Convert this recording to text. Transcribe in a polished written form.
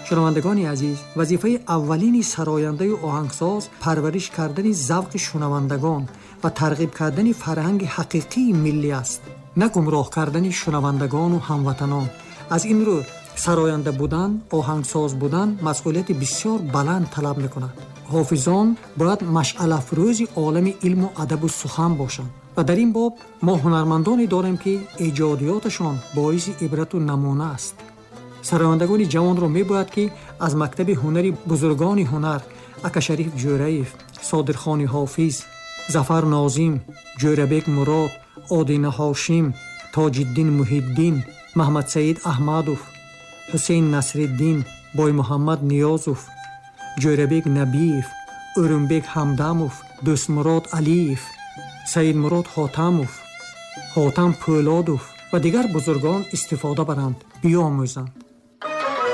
шунавандагони азиз, вазифаи аввалини сарояндаи оҳангсоз парвариш кардани завқи шунавандагон ва тарғиб кардани фарҳанги ҳақиқии миллӣ аст, на гумроҳ кардани шунавандагону ҳамватанон. аз ин рӯ сароянда будан, оҳангсоз будан масъулияти бисёр баланд талаб мекунад. ҳофизон бояд машъалафрӯзи олами илму адабу сухан бошанд ва дар ин боб мо ҳунармандоне дорем, ки эҷодиёташон боиси ибрату намуна аст. сарояндагони ҷавонро мебояд, ки аз мактаби ҳунари бузургони ҳунар Акашариф Ҷӯраев, Содирхони Ҳофиз, Зафар Нозим, Ҷӯрабек Мурод, Одина Ҳошим, Тоҷиддин Муҳиддин, Маҳмадсаид Аҳмадов, Ҳусейн Насриддин, Боймуҳаммад Ниёзов, Ҷӯрабек Набиев, Урумбек Ҳамдамов, Дӯстмурод Алиев, Саидмурод Ҳотамов, Ҳотам Пӯлодов ва дигар бузургон истифода баранд, биомӯзанд.